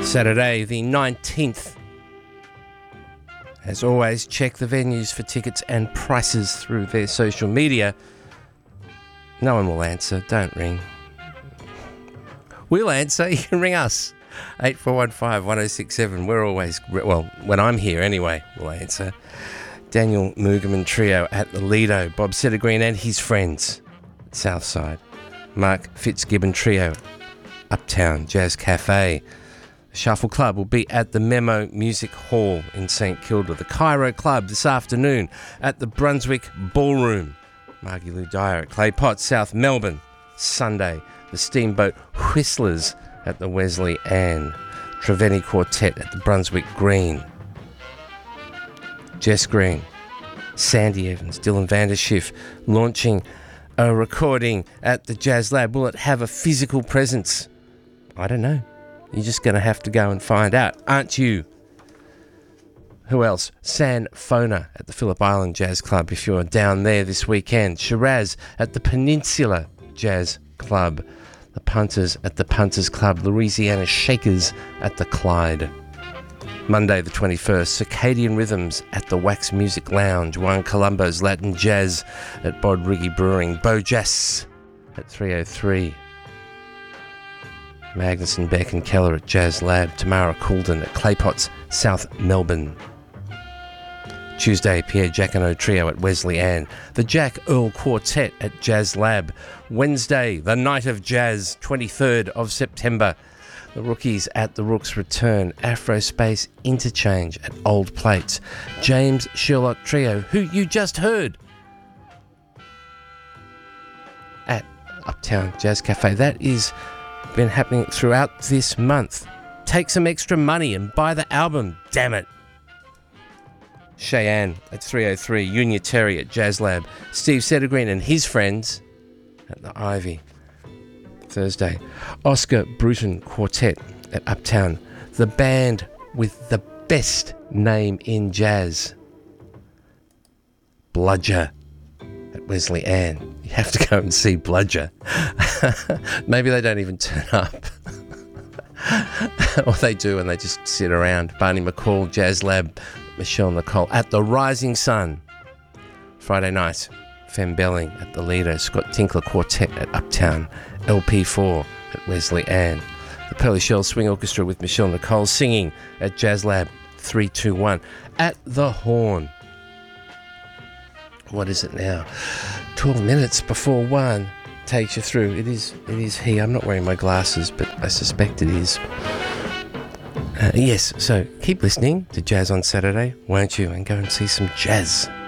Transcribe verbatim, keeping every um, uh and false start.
Saturday the nineteenth. As always, check the venues for tickets and prices through their social media. No one will answer, don't ring. We'll answer, you can ring us. eight four one five, one oh six seven. We're always, well, when I'm here anyway, we'll answer. Daniel Mugerman Trio at the Lido. Bob Settergreen and his friends at Southside. Mark Fitzgibbon Trio, Uptown Jazz Cafe. The Shuffle Club will be at the Memo Music Hall in St Kilda. The Cairo Club this afternoon at the Brunswick Ballroom. Margie Lou Dyer at Clay Pot, South Melbourne. Sunday, the Steamboat Whistlers at the Wesley Ann. Treveni Quartet at the Brunswick Green. Jess Green, Sandy Evans, Dylan Vanderschiff launching a recording at the Jazz Lab. Will it have a physical presence? I don't know. You're just going to have to go and find out, aren't you? Who else? San Fona at the Phillip Island Jazz Club if you're down there this weekend. Shiraz at the Peninsula Jazz Club. The Punters at the Punters Club. Louisiana Shakers at the Clyde. Monday the twenty-first, Circadian Rhythms at the Wax Music Lounge. Juan Colombo's Latin Jazz at Bod Riggy Brewing. Bo Jess at three oh three. Magnuson, Beck and Keller at Jazz Lab. Tamara Coulden at Claypots, South Melbourne. Tuesday, Pierre Jacquinot Trio at Wesley Ann. The Jack Earl Quartet at Jazz Lab. Wednesday, the Night of Jazz, twenty-third of September. The Rookies at the Rooks Return. Afrospace Interchange at Old Plates. James Sherlock Trio, who you just heard, at Uptown Jazz Cafe. That is been happening throughout this month. Take some extra money and buy the album, damn it. Cheyenne at three oh three. Unia Terry at Jazz Lab. Steve Settergreen and his friends at the Ivy. Thursday, Oscar Bruton Quartet at Uptown. The band with the best name in jazz, Bludger at Wesley Ann. You have to go and see Bludger. Maybe they don't even turn up. Or they do and they just sit around. Barney McCall, Jazz Lab, Michelle Nicole at the Rising Sun. Friday night, Fem Belling at the Lido. Scott Tinkler Quartet at Uptown. L P four at Wesley Ann. The Pearly Shell Swing Orchestra with Michelle Nicole singing at Jazz Lab three two one. At the Horn. What is it now? twelve minutes before one takes you through. It is it is he. I'm not wearing my glasses, but I suspect it is. Uh, yes, so keep listening to Jazz on Saturday, won't you? And go and see some jazz.